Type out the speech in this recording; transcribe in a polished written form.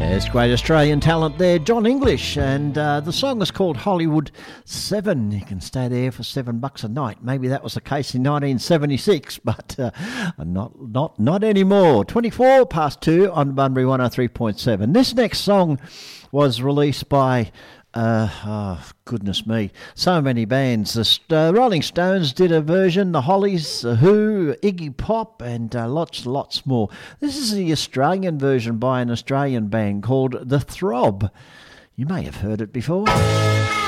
There's great Australian talent there, John English, and the song is called Hollywood 7. You can stay there for $7 a night. Maybe that was the case in 1976, but not anymore. 24 past 2 on Bunbury 103.7. This next song was released by goodness me, so many bands. The Rolling Stones did a version, the Hollies, the Who, Iggy Pop, and lots more. This is the Australian version by an Australian band called The Throb. You may have heard it before.